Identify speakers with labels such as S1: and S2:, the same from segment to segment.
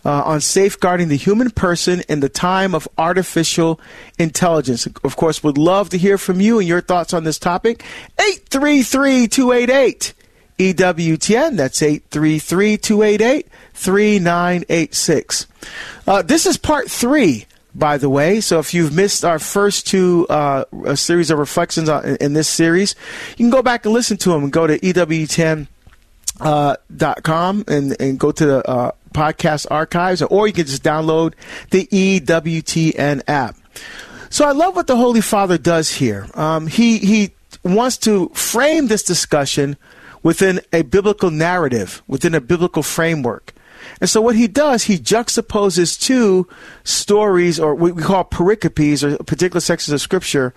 S1: on safeguarding the human person in the time of artificial intelligence. Of course, would love to hear from you and your thoughts on this topic. 833-288-EWTN. That's 833-288-3986. This is part 3, by the way. So if you've missed our first 2 a series of reflections in this series, you can go back and listen to them and go to EWTN.com and go to the podcast archives, or you can just download the EWTN app. So I love what the Holy Father does here. He wants to frame this discussion within a biblical narrative, within a biblical framework. And so what he does, he juxtaposes 2 stories, or what we call pericopes, or particular sections of Scripture,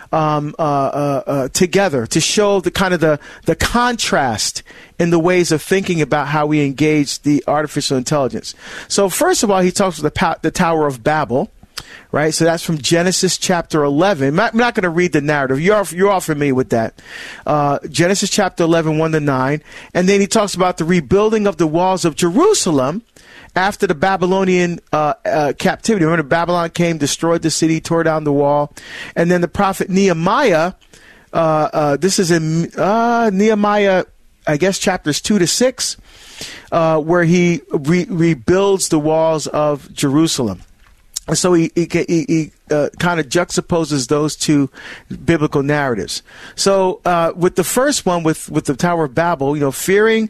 S1: together to show the kind of the contrast in the ways of thinking about how we engage the artificial intelligence. So first of all, he talks about the Tower of Babel. Right, so that's from Genesis chapter 11. I'm not going to read the narrative. You're all familiar with that. Genesis chapter 11, 1-9. And then he talks about the rebuilding of the walls of Jerusalem after the Babylonian captivity. Remember, Babylon came, destroyed the city, tore down the wall. And then the prophet Nehemiah, this is in Nehemiah, I guess, chapters 2-6, where he rebuilds the walls of Jerusalem. And so he kind of juxtaposes those 2 biblical narratives. So with the first one, with the Tower of Babel, fearing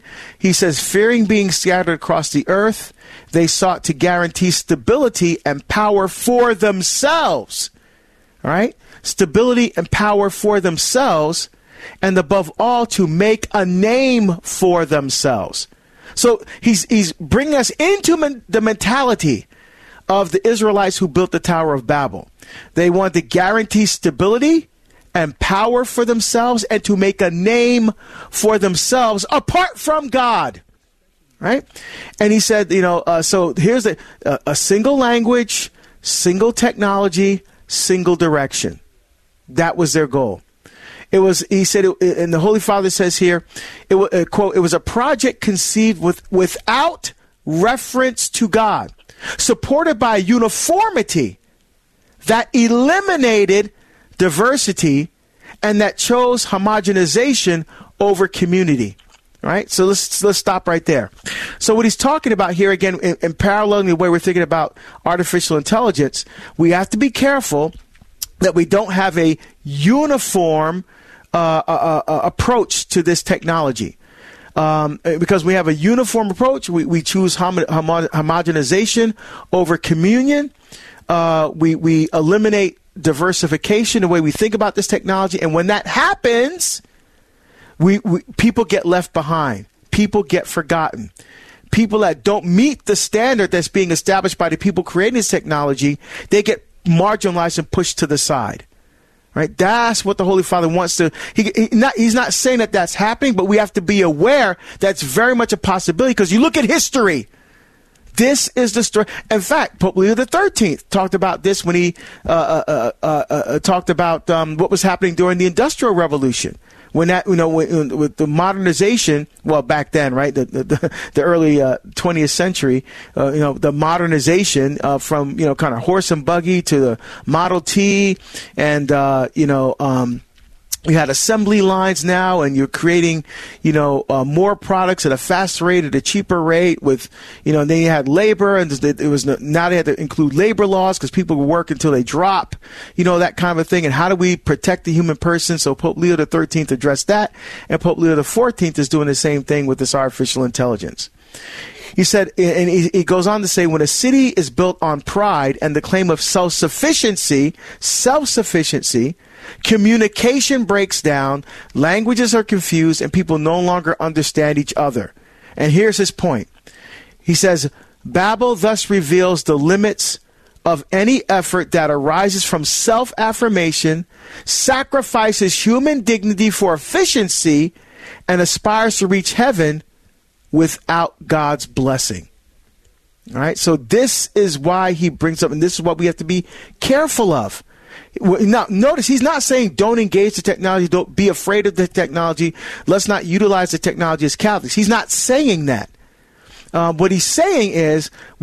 S1: being scattered across the earth, they sought to guarantee stability and power for themselves. All right? Stability and power for themselves, and above all, to make a name for themselves. So he's bringing us into the mentality of the Israelites who built the Tower of Babel. They wanted to guarantee stability and power for themselves and to make a name for themselves apart from God. Right? And he said, so here's a single language, single technology, single direction. That was their goal. He said, and the Holy Father says here, quote, it was a project conceived without reference to God, supported by uniformity that eliminated diversity and that chose homogenization over community. All right, so let's stop right there. So what he's talking about here, again, in paralleling the way we're thinking about artificial intelligence, we have to be careful that we don't have a uniform approach to this technology. Because we have a uniform approach, we choose homogenization over communion. We eliminate diversification, the way we think about this technology. And when that happens, people get left behind. People get forgotten. People that don't meet the standard that's being established by the people creating this technology, they get marginalized and pushed to the side. Right? That's what the Holy Father wants to. He's not saying that that's happening, but we have to be aware that's very much a possibility, because you look at history. This is the story. In fact, Pope Leo XIII talked about this when he talked about what was happening during the Industrial Revolution. When that, with the modernization, well, back then, right, the early 20th century, the modernization from, kind of horse and buggy to the Model T, and, you had assembly lines now, and you're creating, more products at a faster rate, at a cheaper rate with, and then you had labor, and now they had to include labor laws because people will work until they drop, that kind of a thing. And how do we protect the human person? So Pope Leo XIII addressed that, and Pope Leo XIV is doing the same thing with this artificial intelligence. He said, and he goes on to say, when a city is built on pride and the claim of self-sufficiency, communication breaks down, languages are confused, and people no longer understand each other. And here's his point. He says, Babel thus reveals the limits of any effort that arises from self-affirmation, sacrifices human dignity for efficiency, and aspires to reach heaven without God's blessing. All right, so this is why he brings up, and this is what we have to be careful of. Now, notice he's not saying don't engage the technology, don't be afraid of the technology, let's not utilize the technology as Catholics. He's not saying that. What he's saying is